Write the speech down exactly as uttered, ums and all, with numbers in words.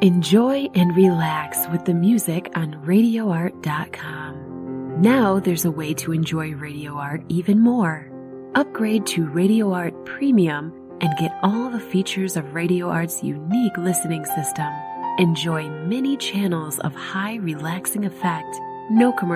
Enjoy and relax with the music on radio art dot com. Now there's a way to enjoy Radio Art even more. Upgrade to Radio Art Premium and get all the features of Radio Art's unique listening system. Enjoy many channels of high relaxing effect, no commercial